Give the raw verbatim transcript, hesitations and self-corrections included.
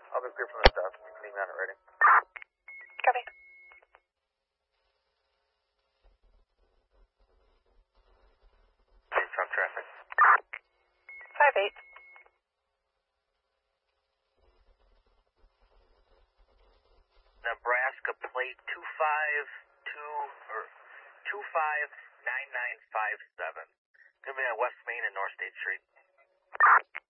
I'll be clear from the south. You can email it ready. Copy. From traffic. Five eight. Nebraska plate two five two or two five nine nine five seven. Gonna be on West Main and North State Street.